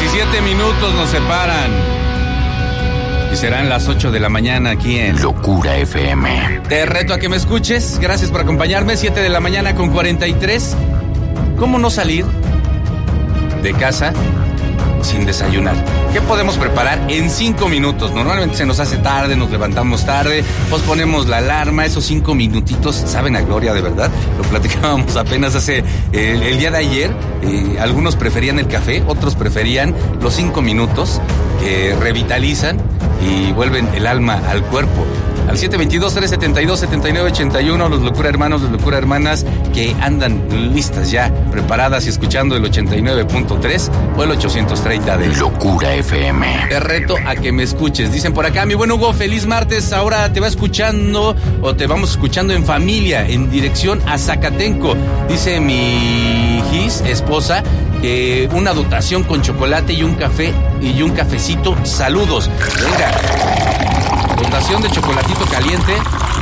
17 minutos nos separan. Y serán las 8 de la mañana aquí en Locura FM. Te reto a que me escuches. Gracias por acompañarme. 7 de la mañana con 43. ¿Cómo no salir de casa sin desayunar? ¿Qué podemos preparar en 5 minutos? Normalmente se nos hace tarde, nos levantamos tarde, posponemos la alarma. Esos 5 minutitos saben a gloria, de verdad. Lo platicábamos apenas hace el día de ayer. Algunos preferían el café, otros preferían los 5 minutos que revitalizan y vuelven el alma al cuerpo. Al 722-372-7981, los Locura Hermanos, las Locura Hermanas que andan listas ya, preparadas y escuchando el 89.3 o el 830 de Locura FM. Te reto a que me escuches. Dicen por acá, mi buen Hugo, feliz martes. Ahora te va escuchando o te vamos escuchando en familia, en dirección a Zacatenco. Dice mi esposa que una dotación con chocolate y un café y un cafecito. Saludos. Venga. Dotación de chocolatito caliente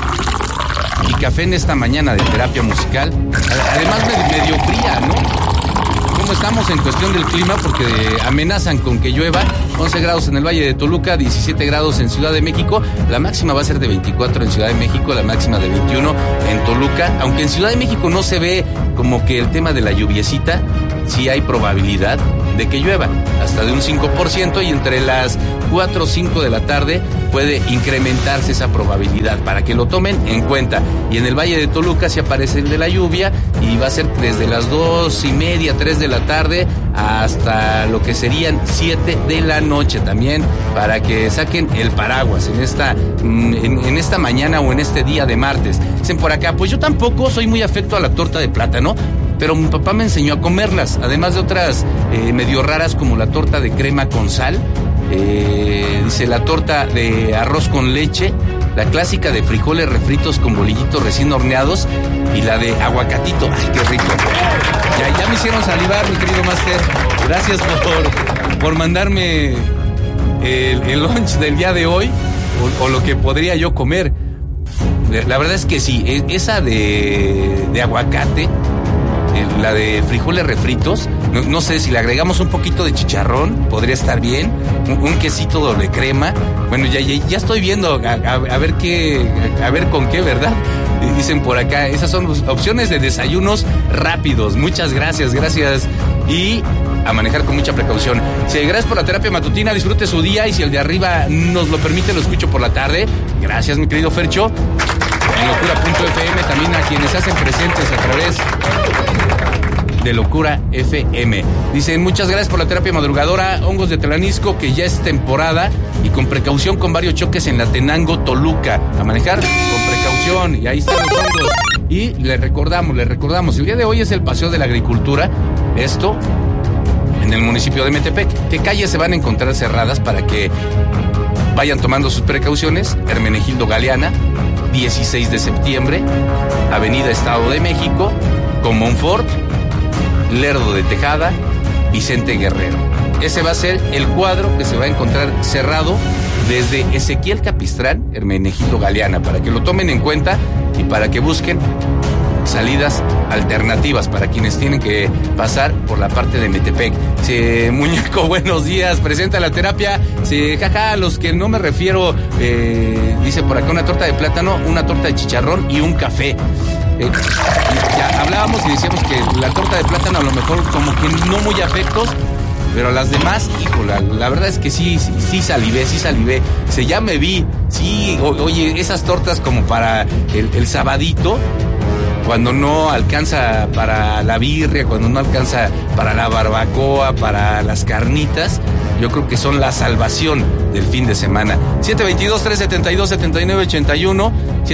y café en esta mañana de terapia musical. Además medio fría, ¿no? ¿Cómo estamos en cuestión del clima? Porque amenazan con que llueva. 11 grados en el Valle de Toluca, 17 grados en Ciudad de México. La máxima va a ser de 24 en Ciudad de México, la máxima de 21 en Toluca. Aunque en Ciudad de México no se ve como que el tema de la lluviecita, sí hay probabilidad de que llueva, hasta de un 5%, y entre las 4 o 5 de la tarde puede incrementarse esa probabilidad, para que lo tomen en cuenta. Y en el Valle de Toluca se aparece el de la lluvia, y va a ser desde las 2:30, 3 de la tarde, hasta lo que serían 7 de la noche también, para que saquen el paraguas en esta mañana o en este día de martes. Dicen por acá, pues yo tampoco soy muy afecto a la torta de plátano, pero mi papá me enseñó a comerlas, además de otras medio raras como la torta de crema con sal, dice la torta de arroz con leche, la clásica de frijoles refritos con bolillitos recién horneados y la de aguacatito. ¡Ay, qué rico! Ya me hicieron salivar, mi querido Master. Gracias por mandarme el lunch del día de hoy o lo que podría yo comer. La verdad es que sí, esa de aguacate, la de frijoles refritos, no sé, si le agregamos un poquito de chicharrón, podría estar bien, un quesito doble crema. Bueno, ya estoy viendo a ver con qué, ¿verdad? Dicen por acá, esas son opciones de desayunos rápidos. Muchas gracias. Y a manejar con mucha precaución. Sí, gracias por la terapia matutina, disfrute su día, y si el de arriba nos lo permite, lo escucho por la tarde. Gracias, mi querido Fercho. En locura.fm, también a quienes se hacen presentes a través de Locura FM. Dicen, muchas gracias por la terapia madrugadora. Hongos de Tlanisco, que ya es temporada, y con precaución con varios choques en la Tenango, Toluca. A manejar con precaución, y ahí están los hongos. Y le recordamos, el día de hoy es el Paseo de la Agricultura, esto en el municipio de Metepec. ¿Qué calles se van a encontrar cerradas para que vayan tomando sus precausiones? Hermenegildo Galeana, 16 de septiembre, Avenida Estado de México, Comonfort, Lerdo de Tejada, Vicente Guerrero. Ese va a ser el cuadro que se va a encontrar cerrado desde Ezequiel Capistrán, Hermenegildo Galeana, para que lo tomen en cuenta y para que busquen salidas alternativas para quienes tienen que pasar por la parte de Metepec. Sí, muñeco, buenos días, presenta la terapia. Sí, jaja, a los que no me refiero, dice por acá, una torta de plátano, una torta de chicharrón y un café. Ya hablábamos y decíamos que la torta de plátano a lo mejor como que no muy afectos, pero las demás, híjola, la verdad es que sí salivé. Ya me vi, sí, oye, esas tortas como para el sabadito, cuando no alcanza para la birria, cuando no alcanza para la barbacoa, para las carnitas, yo creo que son la salvación del fin de semana. 722-372-7981,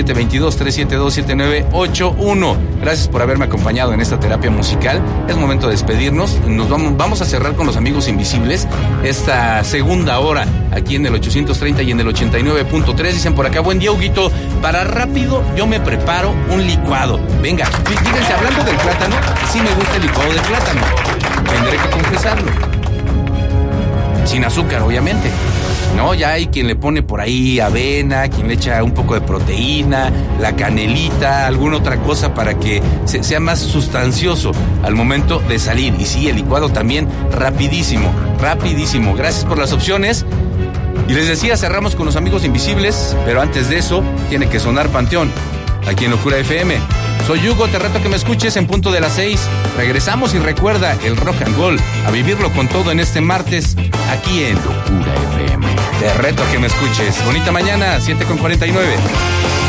722-372-7981. Gracias por haberme acompañado en esta terapia musical. Es momento de despedirnos. Vamos a cerrar con los amigos invisibles esta segunda hora aquí en el 830 y en el 89.3. Dicen por acá, buen día, Huguito. Para rápido yo me preparo un licuado. Venga, fíjense, hablando del plátano, sí me gusta el licuado de plátano. Tendré que confesarlo. Sin azúcar, obviamente. ¿no? Ya hay quien le pone por ahí avena, quien le echa un poco de proteína, la canelita, alguna otra cosa para que sea más sustancioso al momento de salir. Y sí, el licuado también rapidísimo. Gracias por las opciones. Y les decía, cerramos con los amigos invisibles, pero antes de eso tiene que sonar Panteón, aquí en Locura FM. Soy Hugo, te reto que me escuches en punto de las 6. Regresamos y recuerda el rock and roll, a vivirlo con todo en este martes, aquí en Locura FM. Te reto que me escuches. Bonita mañana, 7:49.